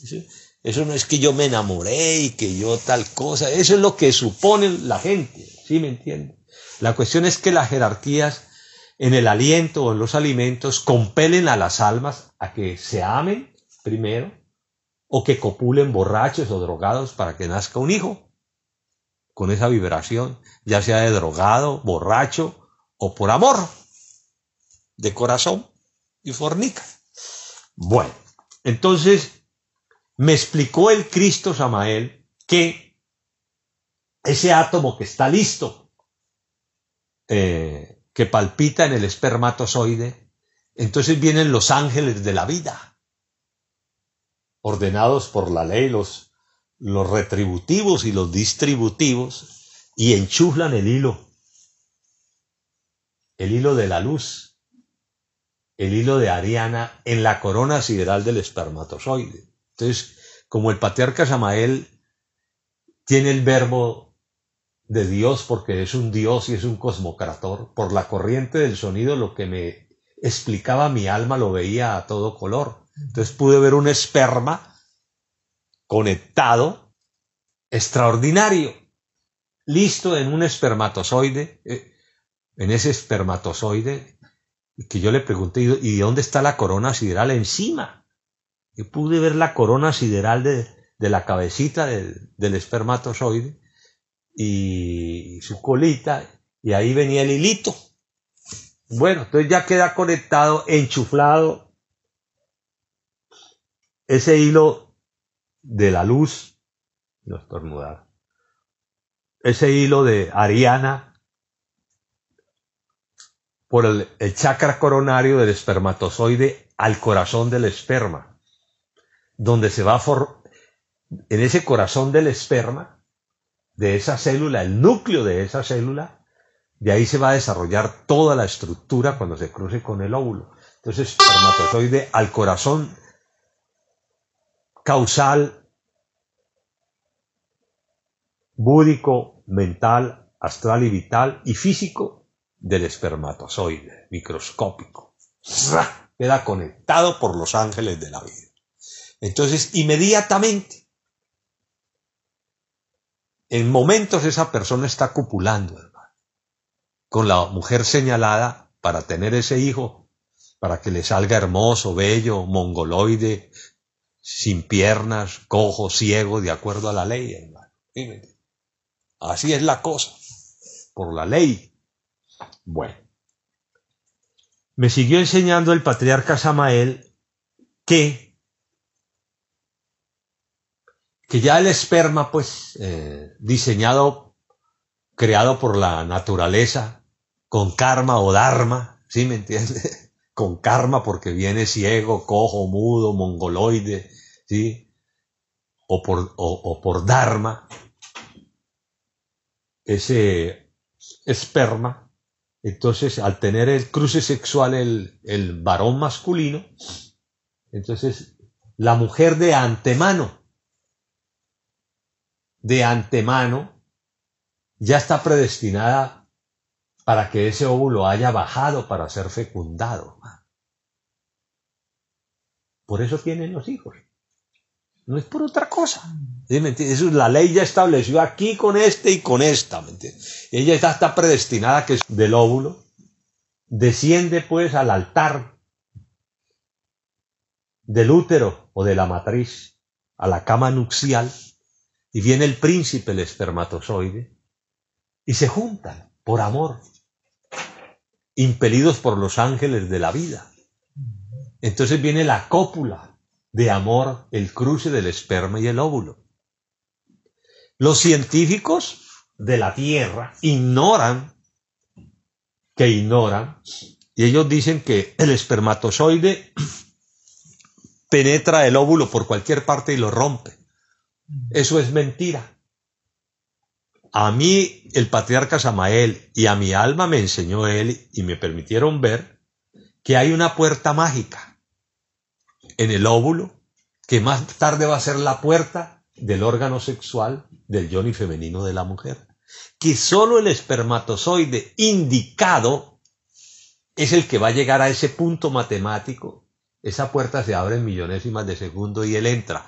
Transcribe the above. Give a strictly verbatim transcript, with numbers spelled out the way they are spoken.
Eso, eso no es que yo me enamoré y que yo tal cosa, eso es lo que supone la gente, ¿sí me entiende? La cuestión es que las jerarquías en el aliento o en los alimentos compelen a las almas a que se amen primero o que copulen borrachos o drogados para que nazca un hijo con esa vibración, ya sea de drogado, borracho o por amor, de corazón y fornica. Bueno, entonces me explicó el Cristo Samael que ese átomo que está listo, eh, que palpita en el espermatozoide, entonces vienen los ángeles de la vida, ordenados por la ley, los, los retributivos y los distributivos, y enchuflan el hilo, el hilo de la luz, el hilo de Ariana en la corona sideral del espermatozoide. Entonces, como el patriarca Samael tiene el verbo de Dios porque es un Dios y es un cosmocrator, por la corriente del sonido lo que me explicaba mi alma lo veía a todo color. Entonces pude ver un esperma conectado, extraordinario, listo en un espermatozoide, eh, en ese espermatozoide, que yo le pregunté, ¿y dónde está la corona sideral? Encima. Yo pude ver la corona sideral de, de la cabecita del, del espermatozoide y su colita, y ahí venía el hilito. Bueno, entonces ya queda conectado, enchuflado, ese hilo de la luz, no estornudar, ese hilo de Ariana por el, el chakra coronario del espermatozoide al corazón del esperma, donde se va a formar, en ese corazón del esperma, de esa célula, el núcleo de esa célula, de ahí se va a desarrollar toda la estructura cuando se cruce con el óvulo. Entonces, espermatozoide al corazón causal, búdico, mental, astral y vital y físico del espermatozoide, microscópico. Queda conectado por los ángeles de la vida. Entonces, inmediatamente, en momentos esa persona está copulando, hermano, con la mujer señalada para tener ese hijo, para que le salga hermoso, bello, mongoloide, sin piernas, cojo, ciego, de acuerdo a la ley, hermano. Así es la cosa, por la ley. Bueno, me siguió enseñando el patriarca Samael que, que ya el esperma, pues, eh, diseñado, creado por la naturaleza, con karma o dharma, ¿sí me entiende? Con karma porque viene ciego, cojo, mudo, mongoloide, ¿sí? O por, o, o por dharma, ese esperma, entonces al tener el cruce sexual el, el varón masculino, entonces la mujer de antemano, de antemano, ya está predestinada para que ese óvulo haya bajado para ser fecundado. Por eso tienen los hijos. No es por otra cosa. ¿Sí me entiendes? Eso, la ley ya estableció aquí con este y con esta. ¿Me entiendes? Ella ya está predestinada que del óvulo desciende pues al altar del útero o de la matriz, a la cama nupcial, y viene el príncipe, el espermatozoide, y se juntan por amor, impelidos por los ángeles de la vida. Entonces viene la cópula de amor, el cruce del esperma y el óvulo. Los científicos de la Tierra ignoran, que ignoran, y ellos dicen que el espermatozoide penetra el óvulo por cualquier parte y lo rompe. Eso es mentira. A mí el patriarca Samael y a mi alma me enseñó él y me permitieron ver que hay una puerta mágica en el óvulo que más tarde va a ser la puerta del órgano sexual del yoni femenino de la mujer, que solo el espermatozoide indicado es el que va a llegar a ese punto matemático. Esa puerta se abre en millonésimas de segundo y él entra.